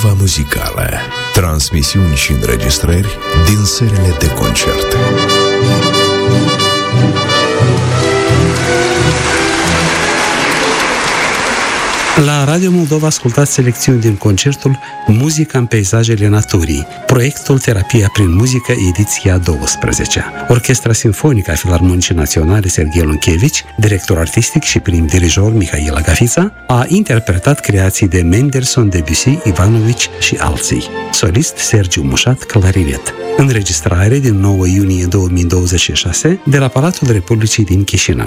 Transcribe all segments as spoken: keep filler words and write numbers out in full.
Moldova Muzicală. Transmisiuni și înregistrări din serile de concerte. La Radio Moldova ascultați selecțiuni din concertul Muzica în peisajele naturii, proiectul Terapia prin muzică, ediția douăsprezecea. Orchestra Sinfonică a Filarmonicii Naționale Serghei Lunchevici, director artistic și prim dirijor Mihail Agafița, a interpretat creații de Mendelssohn, Debussy, Ivanovici și alții. Solist Sergiu Mușat, clarinet. Înregistrare din nouă iunie două mii douăzeci și șase de la Palatul Republicii din Chișinău.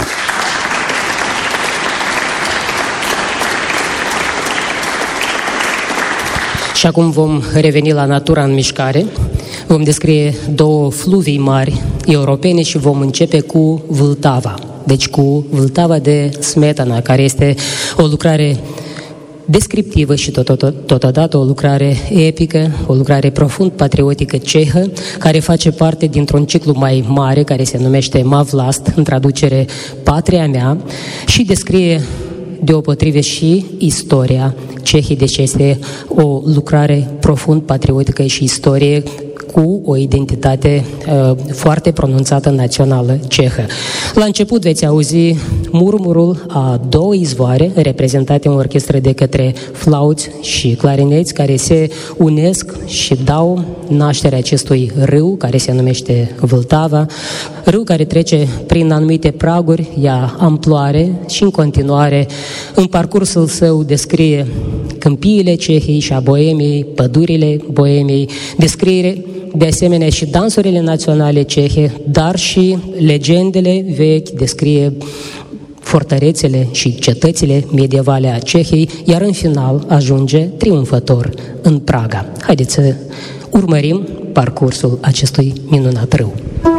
Și acum vom reveni la natura în mișcare. Vom descrie două fluvii mari europene și vom începe cu Vltava. Deci cu Vltava de Smetana, care este o lucrare descriptivă și totodată o lucrare epică, o lucrare profund patriotică cehă, care face parte dintr-un ciclu mai mare, care se numește Mavlast, în traducere Patria mea, și descrie deopotrivă și istoria Cehii, deci este o lucrare profund patriotică și istorie cu o identitate uh, foarte pronunțată națională cehă. La început veți auzi murmurul a două izvoare reprezentate în orchestră de către flauți și clarineți, care se unesc și dau nașterea acestui râu care se numește Vltava, râu care trece prin anumite praguri, ia amploare și în continuare în parcursul său descrie câmpiile Cehiei și a Boemiei, pădurile Boemiei, descrie de asemenea și dansurile naționale cehe, dar și legendele vechi, descrie fortărețele și cetățile medievale a Cehiei, iar în final ajunge triumfător în Praga. Haideți să urmărim parcursul acestui minunat râu.